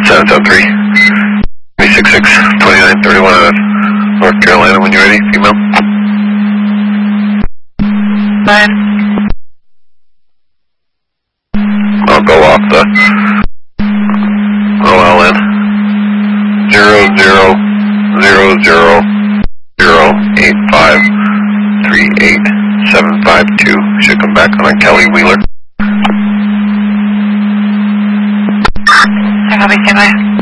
773. 366 2931 out of North Carolina when you're ready, female. Fine. I'll go off the OLN. 00008538752. Should come back on a Kelly Wheeler. I copy, stand by.